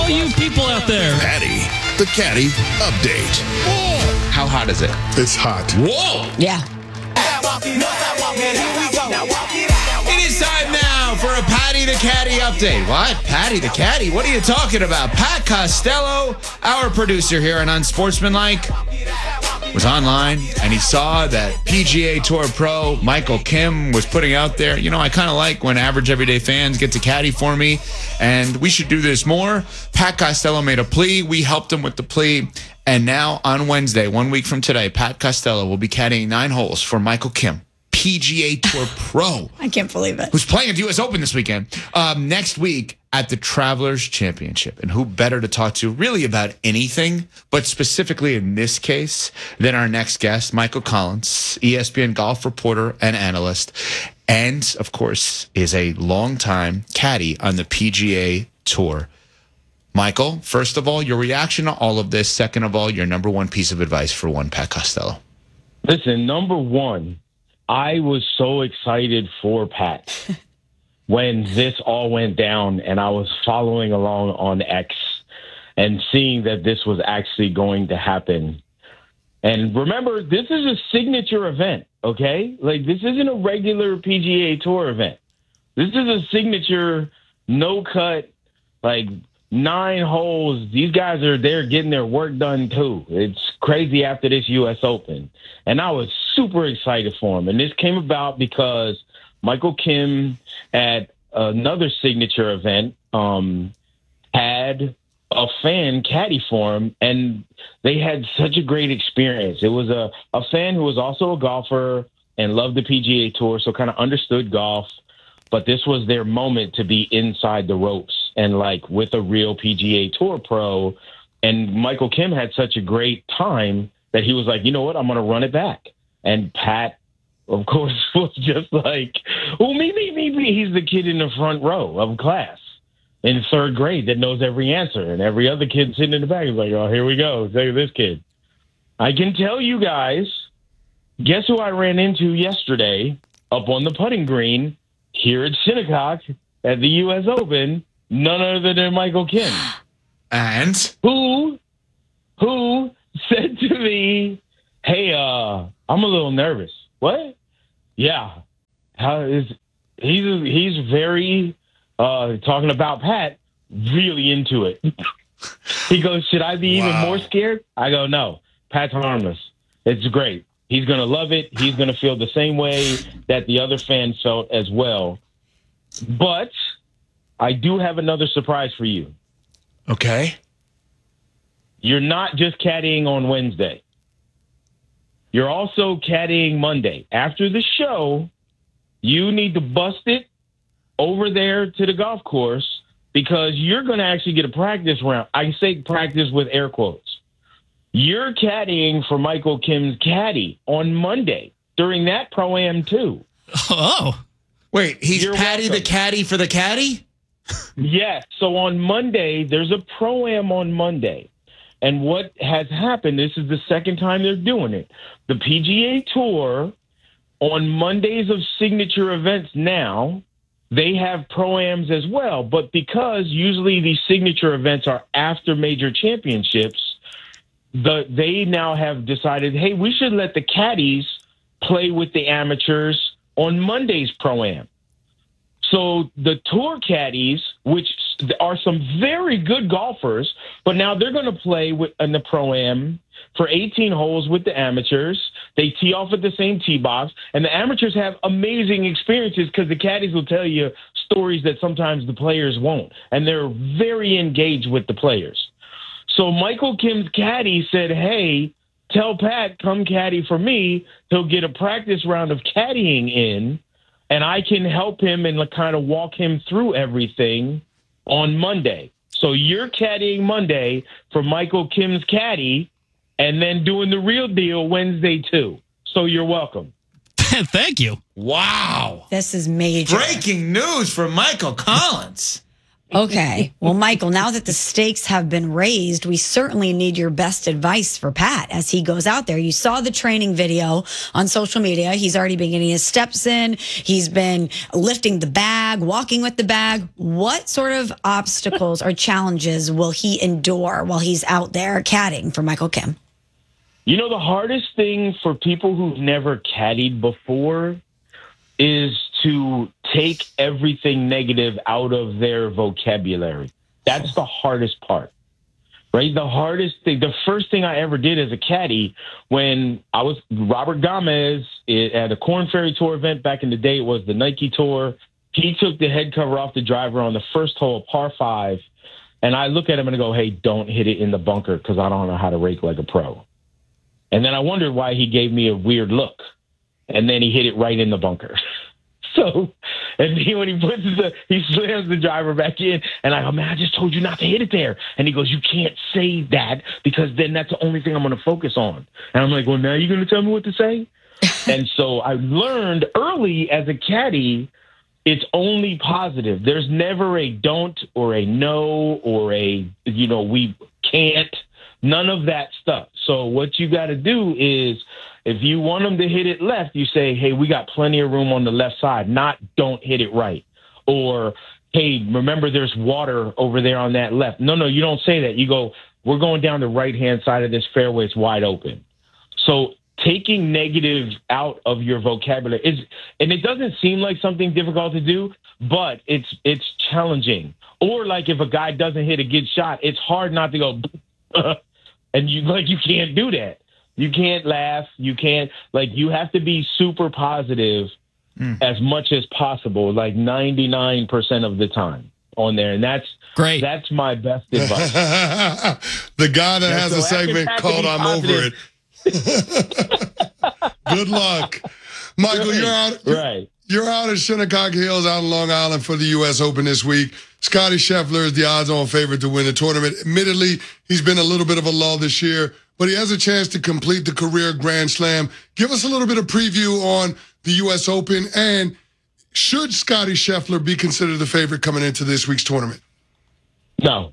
all you people out there. Patty, the Caddy Update. How hot is it? It's hot. Whoa! Yeah. It is time now for a Patty the Caddy update. What? Patty the Caddy? What are you talking about? Pat Costello, our producer here on Unsportsmanlike, was online and he saw that PGA Tour pro Michael Kim was putting out there, I kind of like when average everyday fans get to caddy for me, and we should do this more. Pat Costello made a plea. We helped him with the plea. And now on Wednesday, 1 week from today, Pat Costello will be caddying 9 holes for Michael Kim, PGA Tour pro. I can't believe it. Who's playing at the U.S. Open this weekend. Next week at the Travelers Championship. And who better to talk to really about anything, but specifically in this case, than our next guest, Michael Collins, ESPN golf reporter and analyst, and, of course, is a longtime caddy on the PGA Tour. Michael, first of all, your reaction to all of this. Second of all, your number one piece of advice for one Pat Costello. Listen, number one, I was so excited for Pat when this all went down, and I was following along on X and seeing that this was actually going to happen. And remember, this is a signature event, okay? Like, this isn't a regular PGA Tour event. This is a signature, no-cut, 9 holes. These guys are there getting their work done, too. It's crazy after this U.S. Open. And I was super excited for him. And this came about because Michael Kim at another signature event had a fan caddy for him, and they had such a great experience. It was a fan who was also a golfer and loved the PGA Tour, so kind of understood golf. But this was their moment to be inside the ropes and with a real PGA Tour pro. And Michael Kim had such a great time that he was like, you know what, I'm going to run it back. And Pat, of course, was just like, oh, me. He's the kid in the front row of class in 3rd grade that knows every answer. And every other kid sitting in the back is like, oh, here we go. Look at this kid. I can tell you guys, guess who I ran into yesterday up on the putting green here at Shinnecock at the U.S. Open? None other than Michael Kim. And? Who said to me, hey, I'm a little nervous. What? Yeah. He's very, talking about Pat, really into it. He goes, should I be even more scared? I go, no. Pat's harmless. It's great. He's going to love it. He's going to feel the same way that the other fans felt as well. But I do have another surprise for you. Okay. You're not just caddying on Wednesday. You're also caddying Monday. After the show, you need to bust it over there to the golf course because you're going to actually get a practice round. I say practice with air quotes. You're caddying for Michael Kim's caddy on Monday during that Pro-Am too. Oh. Wait, he's You're Patty welcome. the caddy for the caddy? Yes. So on Monday, there's a Pro-Am on Monday. And what has happened, this is the second time they're doing it. The PGA Tour, on Mondays of signature events now, they have Pro-Ams as well. But because usually these signature events are after major championships, they now have decided, hey, we should let the caddies play with the amateurs on Monday's Pro-Am. So the tour caddies, which are some very good golfers, but now they're going to play in the Pro-Am for 18 holes with the amateurs. They tee off at the same tee box, and the amateurs have amazing experiences because the caddies will tell you stories that sometimes the players won't, and they're very engaged with the players. So Michael Kim's caddy said, hey, tell Pat, come caddy for me. He'll get a practice round of caddying in, and I can help him and kind of walk him through everything on Monday. So you're caddying Monday for Michael Kim's caddy and then doing the real deal Wednesday too. So you're welcome. Thank you. Wow. This is major. Breaking news from Michael Collins. Okay. Well, Michael, now that the stakes have been raised, we certainly need your best advice for Pat as he goes out there. You saw the training video on social media. He's already been getting his steps in. He's been lifting the bag, walking with the bag. What sort of obstacles or challenges will he endure while he's out there caddying for Michael Kim? You know, the hardest thing for people who've never caddied before is to take everything negative out of their vocabulary. That's the hardest part, right? The hardest thing, the first thing I ever did as a caddy when I was Robert Gomez at a Korn Ferry Tour event back in the day, it was the Nike Tour. He took the head cover off the driver on the first hole, par 5, and I look at him and I go, hey, don't hit it in the bunker because I don't know how to rake like a pro. And then I wondered why he gave me a weird look. And then he hit it right in the bunker. So, and then when he slams the driver back in, and I go, man, I just told you not to hit it there. And he goes, you can't say that because then that's the only thing I'm going to focus on. And I'm like, well, now you're going to tell me what to say? And so I learned early as a caddy, it's only positive. There's never a don't or a no or a, we can't, none of that stuff. So what you got to do is, if you want them to hit it left, you say, hey, we got plenty of room on the left side, not don't hit it right. Or, hey, remember there's water over there on that left. No, you don't say that. You go, we're going down the right-hand side of this fairway. It's wide open. So taking negative out of your vocabulary is, and it doesn't seem like something difficult to do, but it's challenging. Or like if a guy doesn't hit a good shot, it's hard not to go, and you can't do that. You can't laugh. You can't, you have to be super positive as much as possible, like 99% of the time on there. And that's great. That's my best advice. The guy that has a segment called I'm Over It. Good luck. Michael, you're out. Right. You're out at Shinnecock Hills out in Long Island for the U.S. Open this week. Scottie Scheffler is the odds-on favorite to win the tournament. Admittedly, he's been a little bit of a lull this year, but he has a chance to complete the career Grand Slam. Give us a little bit of preview on the U.S. Open, and should Scottie Scheffler be considered the favorite coming into this week's tournament? No.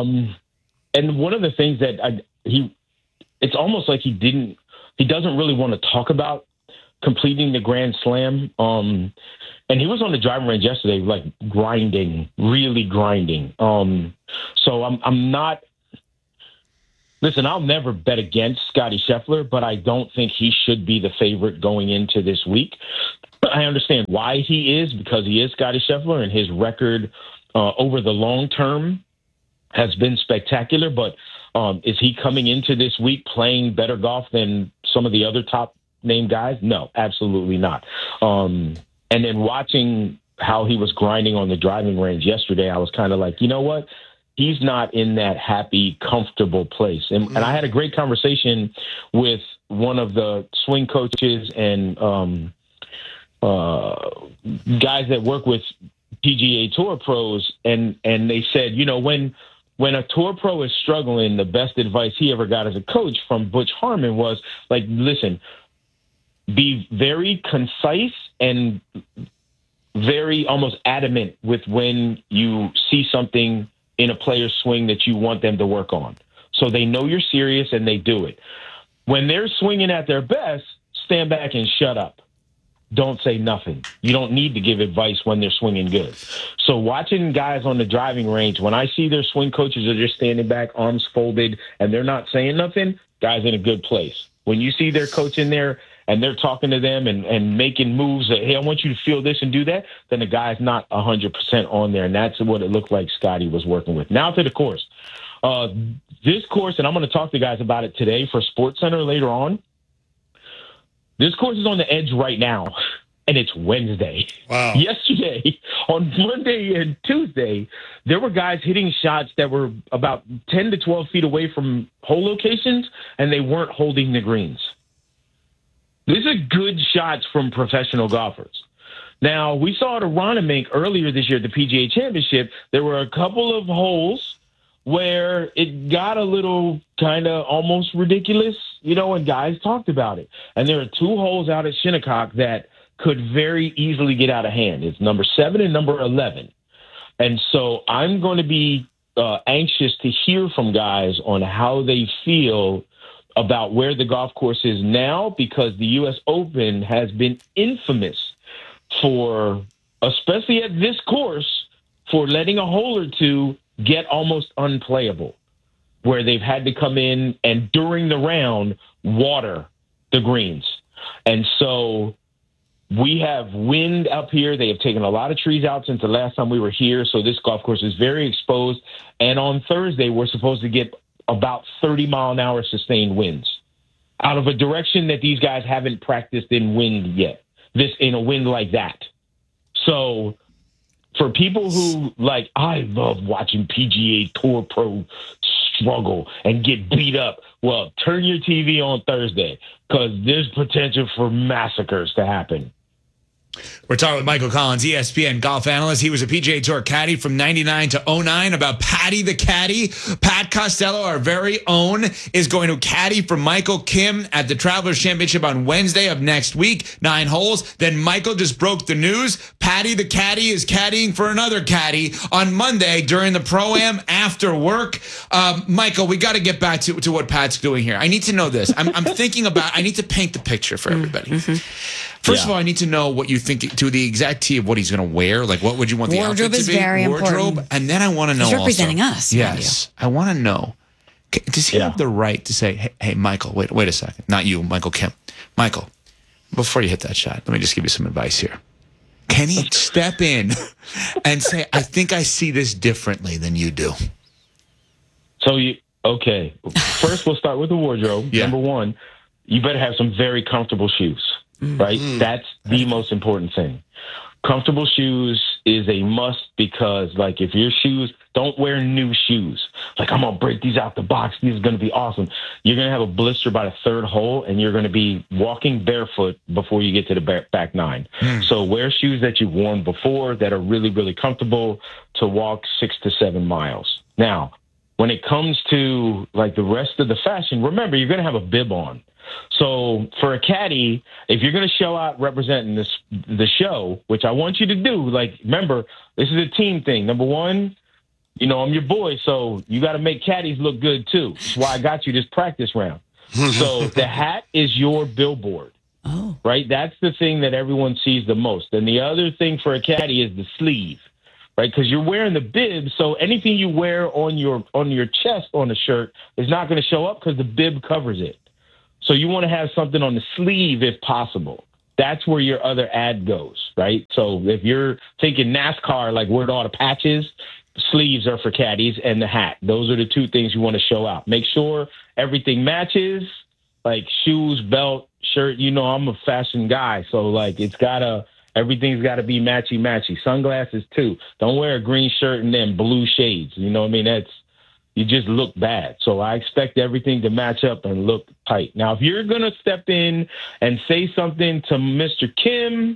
And one of the things that it's almost like he doesn't really want to talk about completing the Grand Slam. And he was on the driving range yesterday, really grinding. So I'm not. Listen, I'll never bet against Scottie Scheffler, but I don't think he should be the favorite going into this week. I understand why he is, because he is Scottie Scheffler, and his record over the long term has been spectacular. But is he coming into this week playing better golf than some of the other top name guys? No, absolutely not. And then watching how he was grinding on the driving range yesterday, I was kind of like, you know what? He's not in that happy, comfortable place. And I had a great conversation with one of the swing coaches and guys that work with PGA Tour pros, and they said, when a tour pro is struggling, the best advice he ever got as a coach from Butch Harmon was listen, be very concise and very almost adamant with when you see something in a player's swing that you want them to work on. So they know you're serious and they do it. When they're swinging at their best, stand back and shut up. Don't say nothing. You don't need to give advice when they're swinging good. So watching guys on the driving range, when I see their swing coaches are just standing back, arms folded, and they're not saying nothing, guys in a good place. When you see their coach in there and they're talking to them and making moves that, hey, I want you to feel this and do that, then the guy's not 100% on there. And that's what it looked like Scottie was working with. Now to the course. This course, and I'm going to talk to guys about it today for SportsCenter later on. This course is on the edge right now, and it's Wednesday. Wow. Yesterday, on Monday and Tuesday, there were guys hitting shots that were about 10 to 12 feet away from hole locations, and they weren't holding the greens. These are good shots from professional golfers. Now, we saw at Aronimink earlier this year at the PGA Championship, there were a couple of holes where it got a little kind of almost ridiculous, and guys talked about it. And there are 2 holes out at Shinnecock that could very easily get out of hand. It's number 7 and number 11. And so I'm going to be anxious to hear from guys on how they feel about where the golf course is now, because the U.S. Open has been infamous for, especially at this course, for letting a hole or two get almost unplayable, where they've had to come in and during the round water the greens. And so we have wind up here. They have taken a lot of trees out since the last time we were here. So this golf course is very exposed. And on Thursday, we're supposed to get about 30-mile-an-hour sustained winds out of a direction that these guys haven't practiced in wind yet, in a wind like that. So for people who, like, I love watching PGA Tour Pro struggle and get beat up, well, turn your TV on Thursday, because there's potential for massacres to happen. We're talking with Michael Collins, ESPN golf analyst. He was a PGA Tour caddy from 99 to 09 about Patty the Caddy. Pat Costello, our very own, is going to caddy for Michael Kim at the Travelers Championship on Wednesday of next week, 9 holes. Then Michael just broke the news. Patty the Caddy is caddying for another caddy on Monday during the Pro-Am after work. Michael, we got to get back to what Pat's doing here. I need to know this. I'm thinking about, I need to paint the picture for everybody. First of all, I need to know what you think to the exact T of what he's going to wear. Like, what would you want the outfit to be? Wardrobe is very important. And then I want to know He's representing also, us. Yes. I want to know, does he have the right to say, hey, Michael, wait a second. Not you, Michael Kim. Michael, before you hit that shot, let me just give you some advice here. Can he step in and say, I think I see this differently than you do? So, okay. First, we'll start with the wardrobe. Number one, you better have some very comfortable shoes. Right? That's the most important thing. Comfortable shoes is a must, because, like, if your shoes, don't wear new shoes. Like, I'm going to break these out the box. These are going to be awesome. You're going to have a blister by the 3rd hole, and you're going to be walking barefoot before you get to the back 9. So wear shoes that you've worn before that are really, really comfortable to walk 6 to 7 miles. Now, when it comes to, like, the rest of the fashion, remember, you're going to have a bib on. So for a caddy, if you're going to show out representing the show, which I want you to do, like, remember, this is a team thing. Number one, you know, I'm your boy, so you got to make caddies look good too. That's why I got you this practice round. So the hat is your billboard, right? That's the thing that everyone sees the most. And the other thing for a caddy is the sleeve, right? Because you're wearing the bib, so anything you wear on your chest on the shirt is not going to show up because the bib covers it. So you want to have something on the sleeve if possible. That's where your other ad goes, right? So if you're thinking NASCAR, like where all the patches, sleeves are for caddies, and the hat. Those are the 2 things you want to show out. Make sure everything matches, like shoes, belt, shirt. You know, I'm a fashion guy, so like everything's got to be matchy-matchy. Sunglasses too. Don't wear a green shirt and then blue shades. You know what I mean? You just look bad. So I expect everything to match up and look tight. Now, if you're going to step in and say something to Mr. Kim,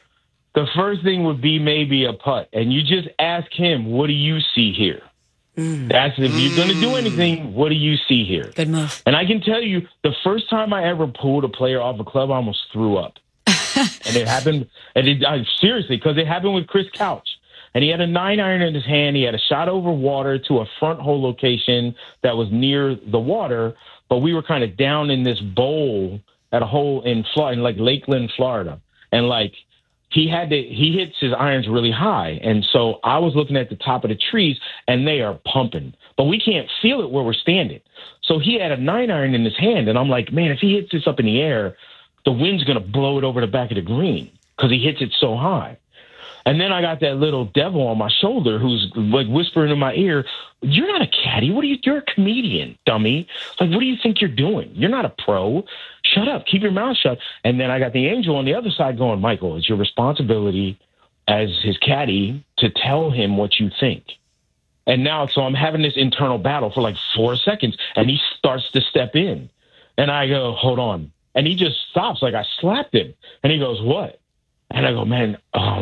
the first thing would be maybe a putt. And you just ask him, what do you see here? That's if you're going to do anything, what do you see here? Good move. And I can tell you, the first time I ever pulled a player off a club, I almost threw up. And it happened, seriously, because it happened with Chris Couch. And he had a 9-iron in his hand. He had a shot over water to a front hole location that was near the water. But we were kind of down in this bowl at a hole in Florida, in like Lakeland, Florida. And like he hits his irons really high. And so I was looking at the top of the trees and they are pumping, but we can't feel it where we're standing. So he had a 9-iron in his hand. And I'm like, man, if he hits this up in the air, the wind's going to blow it over the back of the green because he hits it so high. And then I got that little devil on my shoulder who's like whispering in my ear, you're not a caddy. You're a comedian, dummy. Like, what do you think you're doing? You're not a pro. Shut up. Keep your mouth shut. And then I got the angel on the other side going, Michael, it's your responsibility as his caddy to tell him what you think. And now, so I'm having this internal battle for like 4 seconds and he starts to step in and I go, hold on. And he just stops like I slapped him. And he goes, what? And I go, man,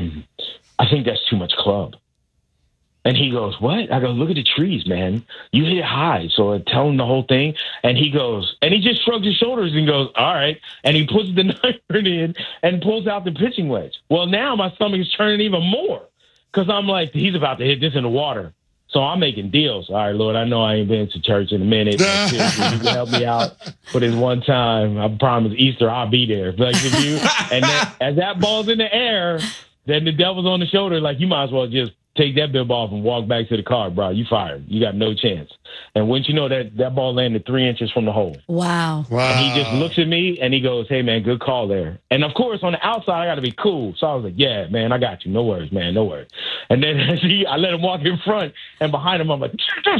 I think that's too much club. And he goes, what? I go, look at the trees, man. You hit high. So I tell him the whole thing. And he goes, and he just shrugs his shoulders and goes, all right. And he puts the 9-iron in and pulls out the pitching wedge. Well, now my stomach is turning even more because I'm like, he's about to hit this in the water. So I'm making deals. All right, Lord, I know I ain't been to church in a minute. But seriously, you can help me out for this one time. I promise Easter I'll be there. Like, if you, and then, as that ball's in the air, then the devil's on the shoulder. Like, you might as well just take that bib off and walk back to the car, bro. You fired. You got no chance. And once you know that ball landed 3 inches from the hole. Wow. And he just looks at me and he goes, hey, man, good call there. And, of course, on the outside, I got to be cool. So I was like, yeah, man, I got you. No worries, man. No worries. And then I let him walk in front, and behind him, I'm like,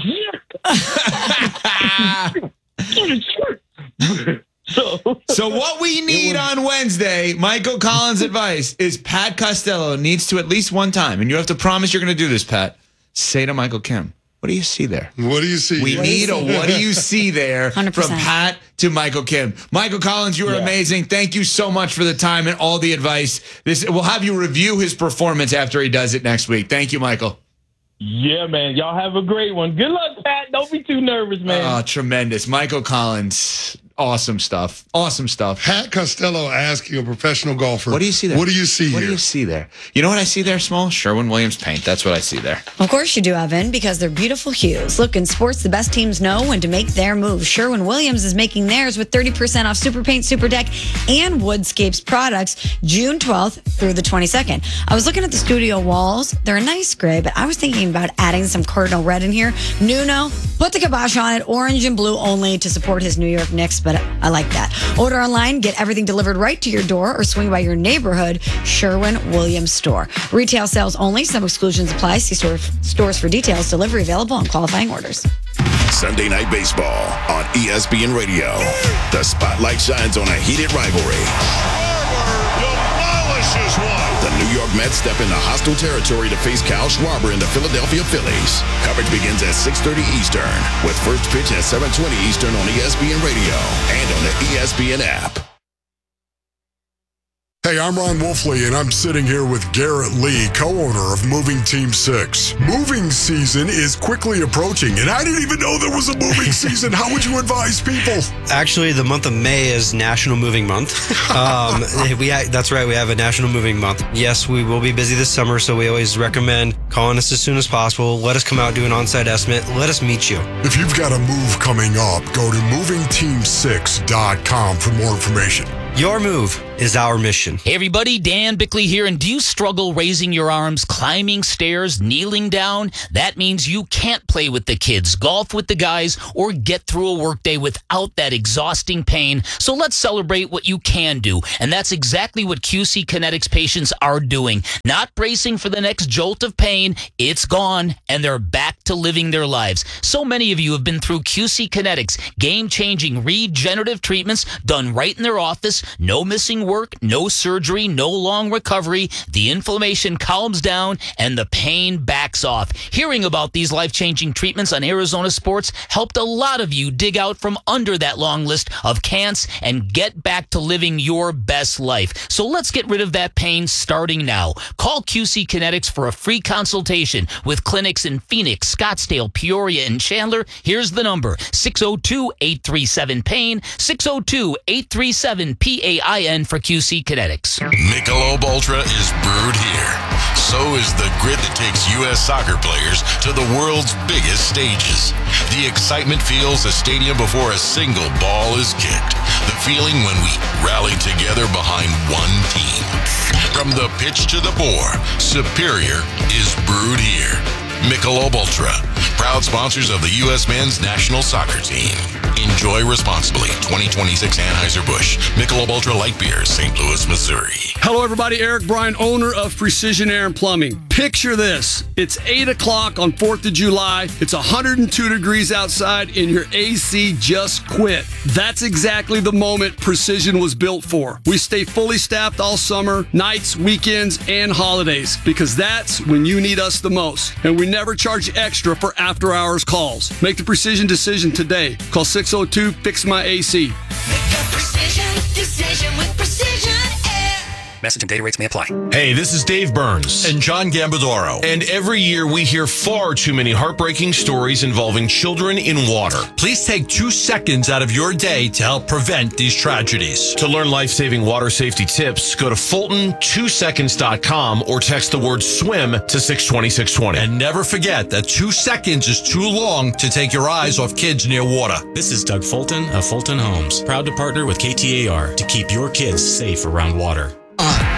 So what we need on Wednesday, Michael Collins' advice is Pat Costello needs to at least one time, and you have to promise you're going to do this, Pat, say to Michael Kim, what do you see there? What do you see? We need a what do you see there 100%. from Pat to Michael Kim. Michael Collins, you were amazing. Thank you so much for the time and all the advice. We'll have you review his performance after he does it next week. Thank you, Michael. Yeah, man. Y'all have a great one. Good luck, Pat. Don't be too nervous, man. Oh, tremendous. Michael Collins. Awesome stuff. Awesome stuff. Pat Costello asking a professional golfer. What do you see there? What do you see What here? do you see there? You know what I see there, Small? Sherwin-Williams paint. That's what I see there. Of course you do, Evan, because they're beautiful hues. Look, in sports, the best teams know when to make their move. Sherwin-Williams is making theirs with 30% off Super Paint, Super Deck, and Woodscapes products June 12th through the 22nd. I was looking at the studio walls. They're a nice gray, but I was thinking about adding some Cardinal red in here. Nuno, put the kibosh on it, orange and blue only to support his New York Knicks, but I like that. Order online, get everything delivered right to your door, or swing by your neighborhood Sherwin-Williams store. Retail sales only. Some exclusions apply. See stores for details. Delivery available on qualifying orders. Sunday Night Baseball on ESPN Radio. The spotlight shines on a heated rivalry. Demolishes one. The New York Mets step into hostile territory to face Kyle Schwarber and the Philadelphia Phillies. Coverage begins at 6:30 Eastern, with first pitch at 7:20 Eastern on ESPN Radio and on the ESPN app. Hey, I'm Ron Wolfley, and I'm sitting here with Garrett Lee, co-owner of Moving Team 6. Moving season is quickly approaching, and I didn't even know there was a moving season. How would you advise people? Actually, the month of May is National Moving Month. That's right, we have a National Moving Month. Yes, we will be busy this summer, so we always recommend calling us as soon as possible. Let us come out, do an on-site estimate. Let us meet you. If you've got a move coming up, go to movingteam6.com for more information. Your move is our mission. Hey everybody, Dan Bickley here, and do you struggle raising your arms, climbing stairs, kneeling down? That means you can't play with the kids, golf with the guys, or get through a workday without that exhausting pain. So let's celebrate what you can do, and that's exactly what QC Kinetics patients are doing. Not bracing for the next jolt of pain, it's gone, and they're back to living their lives. So many of you have been through QC Kinetics, game-changing regenerative treatments done right in their office. No missing work, no surgery, no long recovery. The inflammation calms down and the pain backs off. Hearing about these life-changing treatments on Arizona Sports helped a lot of you dig out from under that long list of can'ts and get back to living your best life. So let's get rid of that pain starting now. Call QC Kinetics for a free consultation with clinics in Phoenix, Scottsdale, Peoria, and Chandler. Here's the number, 602-837-PAIN, 602-837-PAIN for QC Kinetics. Michelob Ultra is brewed here. So is the grit that takes U.S. soccer players to the world's biggest stages. The excitement fills a stadium before a single ball is kicked. The feeling when we rally together behind one team. From the pitch to the bore, Superior is brewed here. Michelob Ultra, proud sponsors of the U.S. men's national soccer team. Enjoy responsibly. 2026 Anheuser-Busch. Michelob Ultra Light Beer, St. Louis, Missouri. Hello, everybody. Eric Bryan, owner of Precision Air and Plumbing. Picture this. It's 8 o'clock on 4th of July. It's 102 degrees outside, and your AC just quit. That's exactly the moment Precision was built for. We stay fully staffed all summer, nights, weekends, and holidays, because that's when you need us the most. And we never charge extra for after-hours calls. Make the Precision decision today. Call 602-FIX-MY-AC. Make a precision decision with Precision Air. Message and data rates may apply. Hey, this is Dave Burns. And John Gambadoro. And every year we hear far too many heartbreaking stories involving children in water. Please take 2 seconds out of your day to help prevent these tragedies. To learn life-saving water safety tips, go to Fulton2seconds.com or text the word SWIM to 620-620. And never forget that 2 seconds is too long to take your eyes off kids near water. This is Doug Fulton of Fulton Homes, proud to partner with KTAR to keep your kids safe around water.